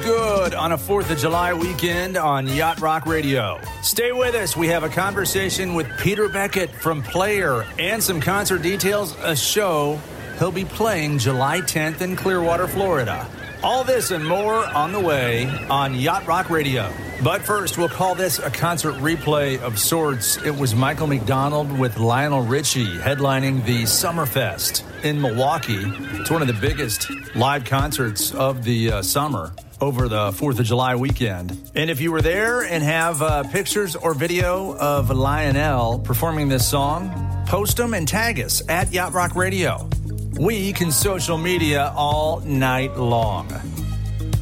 good on a 4th of July weekend on Yacht Rock Radio. Stay with us. We have a conversation with Peter Beckett from Player and some concert details, a show he'll be playing July 10th in Clearwater, Florida. All this and more on the way on Yacht Rock Radio. But first, we'll call this a concert replay of sorts. It was Michael McDonald with Lionel Richie headlining the Summerfest in Milwaukee. It's one of the biggest live concerts of the summer over the 4th of July weekend. And if you were there and have pictures or video of Lionel performing this song, post them and tag us at Yacht Rock Radio. We can social media all night long.